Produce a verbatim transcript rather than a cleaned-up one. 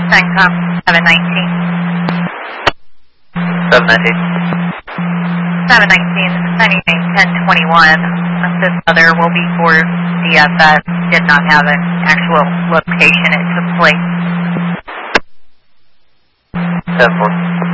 CENTCOM seven nineteen. seven nineteen. seven nineteen, sending a ten twenty-one. This other will be for D F S. Did not have an actual location it took place. ten four.